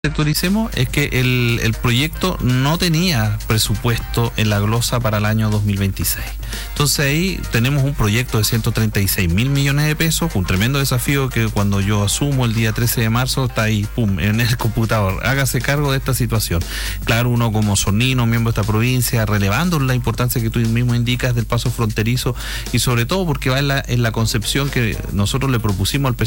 Actualicemos es que el proyecto no tenía presupuesto en la glosa para el año 2026. Entonces ahí tenemos un proyecto de 136.000 millones de pesos, un tremendo desafío que cuando yo asumo el día 13 de marzo está ahí, pum, en el computador. Hágase cargo de esta situación. Claro, uno como sornino, miembro de esta provincia, relevando la importancia que tú mismo indicas del paso fronterizo y sobre todo porque va en la concepción que nosotros le propusimos al presidente